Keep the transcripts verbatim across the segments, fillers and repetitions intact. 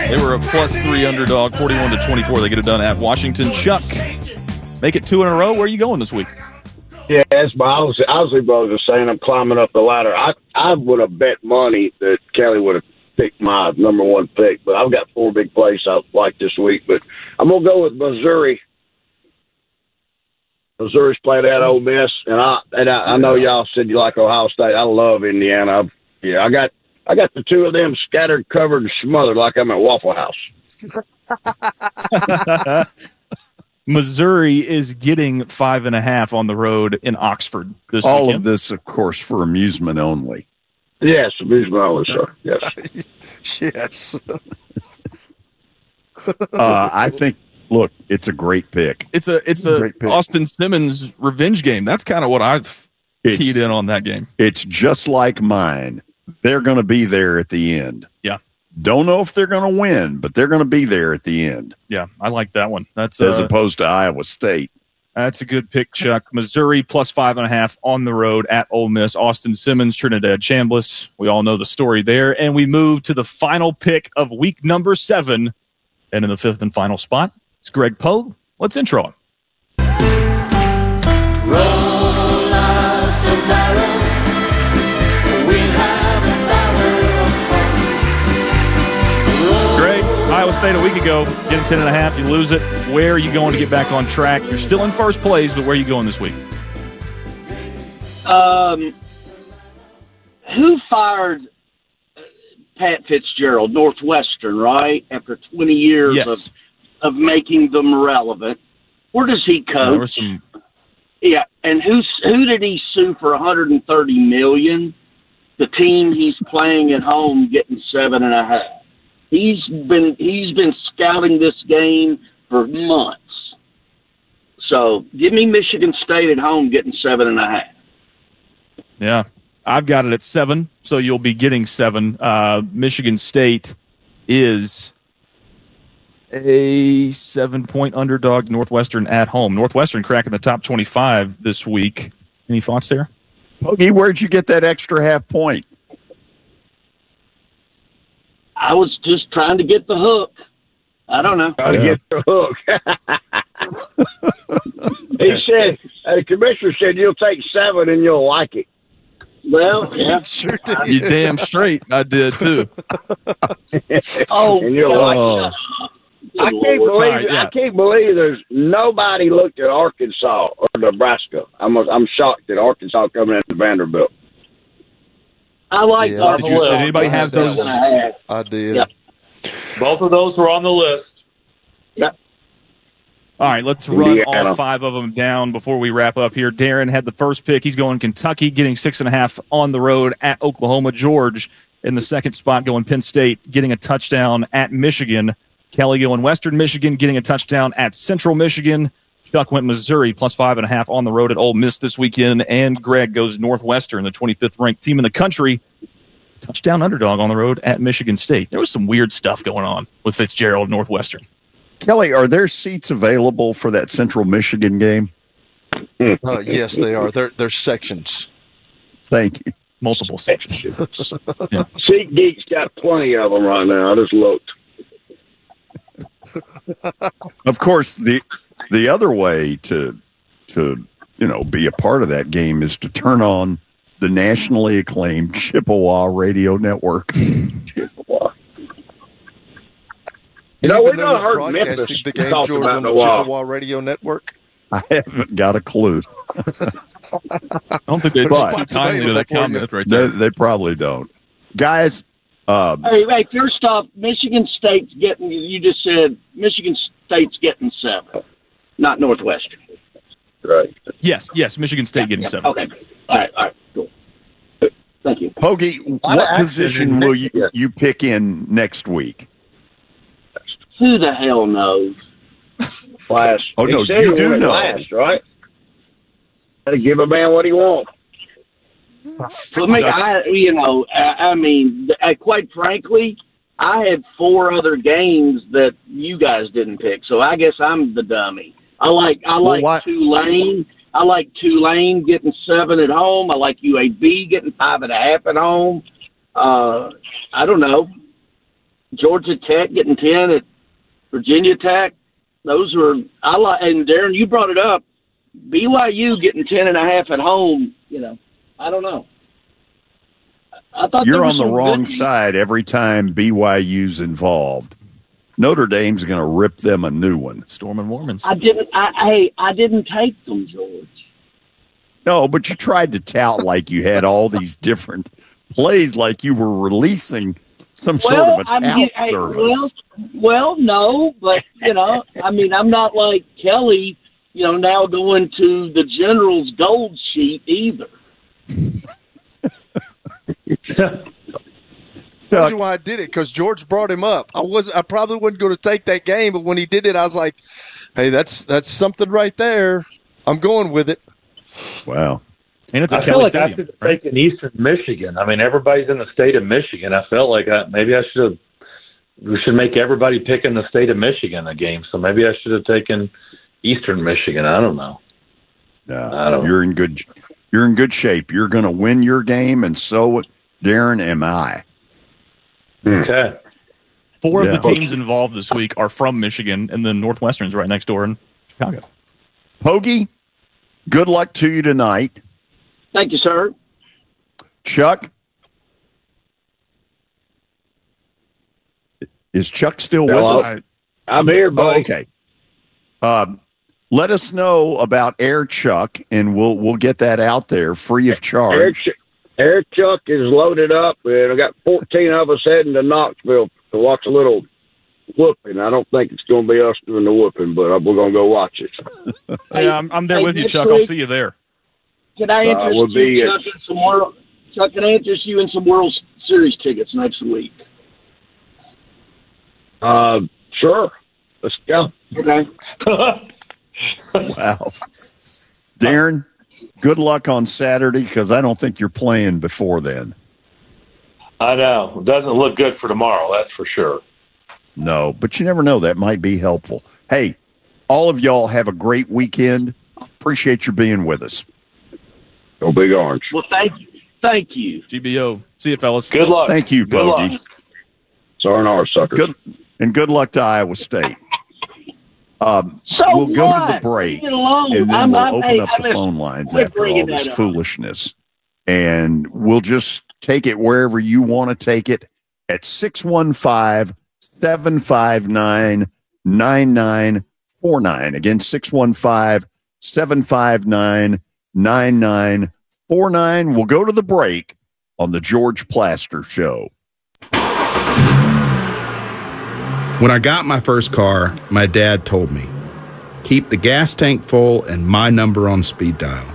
They were a plus three underdog, forty-one to twenty-four. They get it done at Washington. Chuck, make it two in a row. Where are you going this week? Yeah, that's my Owsley, Owsley brothers are saying I'm climbing up the ladder. I I would have bet money that Kelly would have picked my number one pick, but I've got four big plays I like this week. But I'm gonna go with Missouri. Missouri's played at Ole Miss, and I and I, I know y'all said you like Ohio State. I love Indiana. I, yeah, I got I got the two of them scattered, covered, and smothered like I'm at Waffle House. Missouri is getting five and a half on the road in Oxford this All weekend. of this, of course, for amusement only. Yes, amusement only, sir. Yes. Yes. uh, I think. Look, it's a great pick. It's a it's a Austin Simmons revenge game. That's kind of what I've it's, keyed in on that game. It's just like mine. They're going to be there at the end. Yeah. Don't know if they're going to win, but they're going to be there at the end. Yeah, I like that one. That's as uh, opposed to Iowa State. That's a good pick, Chuck. Missouri plus five and a half on the road at Ole Miss. Austin Simmons, Trinidad Chambliss. We all know the story there. And we move to the final pick of week number seven. And in the fifth and final spot, it's Greg Pogue. Let's intro him. Roll out the barrel. We'll have a barrel of fun. Greg, Iowa State a week ago, getting ten and a half. You lose it. Where are you going to get back on track? You're still in first place, but where are you going this week? Um, who fired Pat Fitzgerald? Northwestern, right? After twenty years yes. of of making them relevant. Where does he coach? There were some... Yeah, and who who did he sue for one hundred thirty million dollars? The team he's playing at home getting seven and a half. He's been he's been scouting this game for months. So give me Michigan State at home getting seven and a half. Yeah, I've got it at seven, so you'll be getting seven. Uh, Michigan State is a seven-point underdog. Northwestern at home. Northwestern cracking the top twenty-five this week. Any thoughts there? Poggy, where'd you get that extra half point? I was just trying to get the hook. I don't know. Trying Yeah. to get the hook. He said, uh, the commissioner said, you'll take seven and you'll like it. Well, yeah. Sure did. You damn straight I did, too. Oh, And you'll like Oh. it. I can't believe Right, yeah. I can't believe there's nobody looked at Arkansas or Nebraska. I'm I'm shocked that Arkansas coming into Vanderbilt. I like Yeah, our did you- blue. did anybody have those- Seven and a half. I did. Yep. Both of those were on the list. Yep. All right, let's run Indiana. all five of them down before we wrap up here. Darren had the first pick. He's going Kentucky, getting six and a half on the road at Oklahoma. George in the second spot, going Penn State, getting a touchdown at Michigan. Kelly going Western Michigan, getting a touchdown at Central Michigan. Chuck went Missouri, plus five and a half on the road at Ole Miss this weekend. And Greg goes Northwestern, the twenty-fifth ranked team in the country. Touchdown underdog on the road at Michigan State. There was some weird stuff going on with Fitzgerald Northwestern. Kelly, are there seats available for that Central Michigan game? Uh, yes, they are. They're, they're sections. Thank you. Multiple sections. Yeah. Seat Geek's got plenty of them right now. I just looked. Of course, the the other way to to you know be a part of that game is to turn on the nationally acclaimed Chippewa Radio Network. You know, Even we though not it's heard broadcasting Memphis the game, talked George, about on in the a while. Chippewa Radio Network. I haven't got a clue. I don't think they But- took kindly to that comment right They, there. they probably don't. Guys, um, Hey, hey, first off, Michigan State's getting, you just said Michigan State's getting seven, not Northwestern. Right. Yes, yes, Michigan State getting Yeah, seven. Okay. All right, all right, cool. Thank you. Poggy, Lot what of action position in will you, Michigan. you pick in next week? Who the hell knows? Last. Oh, He no, said you he do wanted know. Last, right? Gotta give a man what he wants. Let me, I, you know, I, I mean, I, quite frankly, I had four other games that you guys didn't pick, so I guess I'm the dummy. I like, I Well, like why- Tulane. I like Tulane getting seven at home. I like U A B getting five and a half at home. Uh, I don't know. Georgia Tech getting ten at Virginia Tech. Those were I like. And Darren, you brought it up. B Y U getting ten and a half at home. You know, I don't know. I thought you're on the wrong side every time B Y U's involved. Notre Dame's going to rip them a new one. Storm and Mormons. I didn't. I hey, I didn't take them, George. No, but you tried to tout like you had all these different plays, like you were releasing some well, sort of a tout I mean, hey, service. well, well, no, but you know, I mean, I'm not like Kelly. You know, now going to the General's gold sheet either. That's why I did it, because George brought him up. I was I probably wasn't going to take that game, but when he did it, I was like, "Hey, that's that's something right there. I'm going with it." Wow. And it's a I Kelly feel like Stadium, I should have right? taken Eastern Michigan. I mean, everybody's in the state of Michigan. I felt like I, maybe I should have. We should make everybody pick in the state of Michigan a game. So maybe I should have taken Eastern Michigan. I don't know. No, I don't you're in good. You're in good shape. You're going to win your game, and so, Darren, am I. Okay. Four Yeah. of the teams involved this week are from Michigan, and then Northwestern's right next door in Chicago. Hoagie, good luck to you tonight. Thank you, sir. Chuck, is Chuck still with Hello? us? I'm here, Oh, buddy. okay. Um, let us know about Air Chuck, and we'll we'll get that out there free of Air, charge. Ch- Air Chuck is loaded up, and I got fourteen of us heading to Knoxville to watch a little whooping. I don't think it's going to be us doing the whooping, but we're going to go watch it. Hey, I'm, I'm there hey, with you, next Chuck. I'll week- see you there. Can I Uh, interest we'll be you, at- Chuck, in some World? Chuck, can I interest you in some World Series tickets next week? Uh, sure. Let's go. Okay. Wow. Darren, good luck on Saturday, because I don't think you're playing before then. I know. It doesn't look good for tomorrow, that's for sure. No, but you never know. That might be helpful. Hey, all of y'all have a great weekend. Appreciate you being with us. Go Big Orange. Well, thank you. Thank you. G B O. See you, fellas. Good luck. Thank you, Good luck. Bogey. Sayonara, sucker. Good, and good luck to Iowa State. Um, So we'll go to the what? break, Leave it alone. and then I'm- we'll I'm- open hey, up I'm the just- phone lines quit after all bringing this that up. foolishness. And we'll just take it wherever you want to take it at six one five, seven five nine, nine nine four nine. Again, six one five, seven five nine, nine nine four nine. We'll go to the break on the George Plaster Show. When I got my first car, my dad told me, keep the gas tank full and my number on speed dial.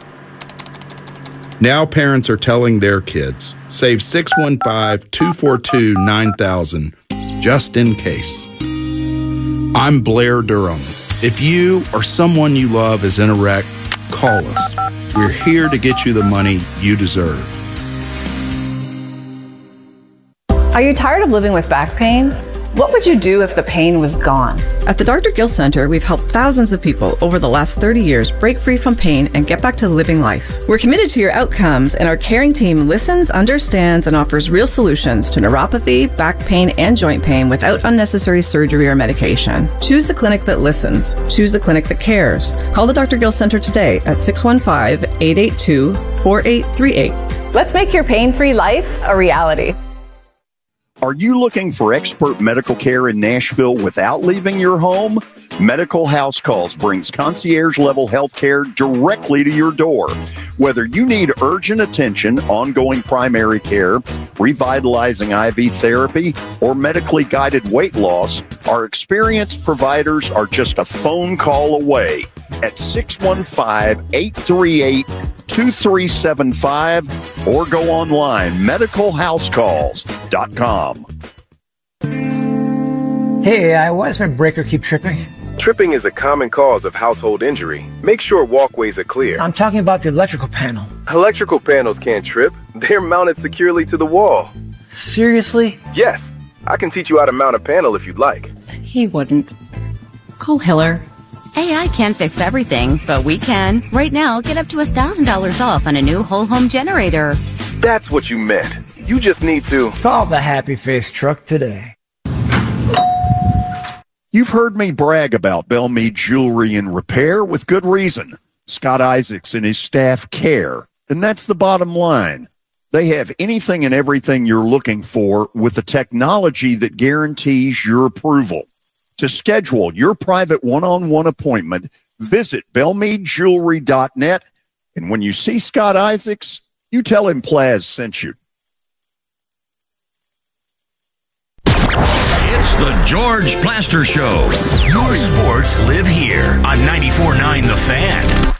Now parents are telling their kids, save six one five, two four two, nine thousand just in case. I'm Blair Durham. If you or someone you love is in a wreck, call us. We're here to get you the money you deserve. Are you tired of living with back pain? What would you do if the pain was gone? At the Doctor Gill Center, we've helped thousands of people over the last thirty years break free from pain and get back to living life. We're committed to your outcomes, and our caring team listens, understands, and offers real solutions to neuropathy, back pain, and joint pain without unnecessary surgery or medication. Choose the clinic that listens. Choose the clinic that cares. Call the Doctor Gill Center today at six one five, eight eight two, four eight three eight. Let's make your pain-free life a reality. Are you looking for expert medical care in Nashville without leaving your home? Medical House Calls brings concierge-level health care directly to your door. Whether you need urgent attention, ongoing primary care, revitalizing I V therapy, or medically guided weight loss, our experienced providers are just a phone call away at six one five, eight three eight, two three seven five or go online, medical house calls dot com. Hey, uh, why does my breaker keep tripping? Tripping is a common cause of household injury. Make sure walkways are clear. I'm talking about the electrical panel. Electrical panels can't trip. They're mounted securely to the wall. Seriously? Yes. I can teach you how to mount a panel if you'd like. He wouldn't. Call Hiller. A I can't fix everything, but we can. Right now, get up to one thousand dollars off on a new whole home generator. That's what you meant. You just need to call the Happy Face truck today. You've heard me brag about Belmead Jewelry and Repair with good reason. Scott Isaacs and his staff care, and that's the bottom line. They have anything and everything you're looking for with the technology that guarantees your approval. To schedule your private one-on-one appointment, visit belmead jewelry dot net, and when you see Scott Isaacs, you tell him Plaz sent you. It's the George Plaster Show. Your sports live here on ninety-four point nine The Fan.